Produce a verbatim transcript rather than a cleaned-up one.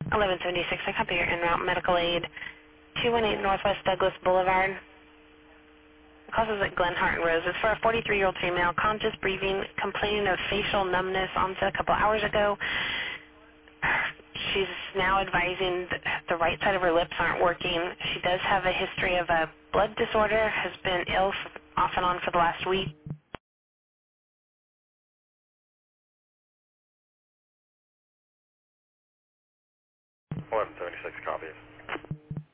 eleven seventy-six, I copy your en route medical aid. two one eight Northwest Douglas Boulevard. Causes at Glenhart and Rose. It's for a forty-three-year-old female, conscious breathing, complaining of facial numbness onset a couple hours ago. She's now advising that the right side of her lips aren't working. She does have a history of a blood disorder, has been ill for, off and on for the last week. eleven seventy-six copies.